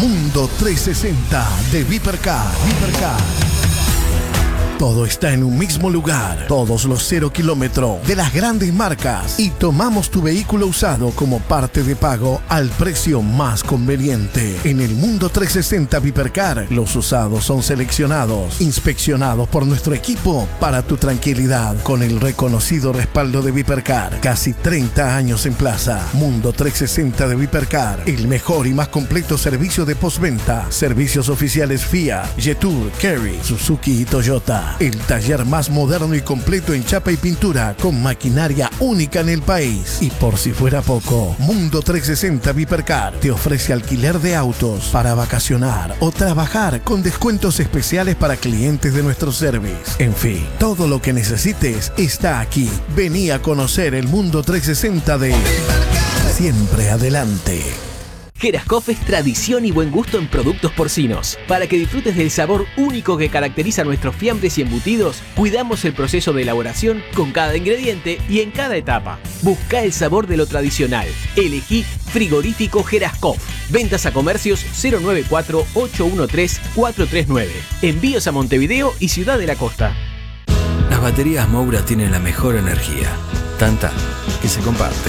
Mundo 360 de Vipercar. Todo está en un mismo lugar, todos los 0 kilómetros de las grandes marcas, y tomamos tu vehículo usado como parte de pago al precio más conveniente. En el Mundo 360 Vipercar, los usados son seleccionados, inspeccionados por nuestro equipo para tu tranquilidad, con el reconocido respaldo de Vipercar. Casi 30 años en plaza. Mundo 360 de Vipercar, el mejor y más completo servicio de postventa. Servicios oficiales Fiat, Jetour, Kerry, Suzuki y Toyota. El taller más moderno y completo en chapa y pintura, con maquinaria única en el país. Y por si fuera poco, Mundo 360 Vipercar te ofrece alquiler de autos para vacacionar o trabajar, con descuentos especiales para clientes de nuestro service. En fin, todo lo que necesites está aquí. Vení a conocer el Mundo 360 de Siempre Adelante. Jeraskov es tradición y buen gusto en productos porcinos. Para que disfrutes del sabor único que caracteriza nuestros fiambres y embutidos, cuidamos el proceso de elaboración con cada ingrediente y en cada etapa. Busca el sabor de lo tradicional. Elegí Frigorífico Jeraskov. Ventas a comercios 094-813-439. Envíos a Montevideo y Ciudad de la Costa. Las baterías Moura tienen la mejor energía. Tanta que se comparte.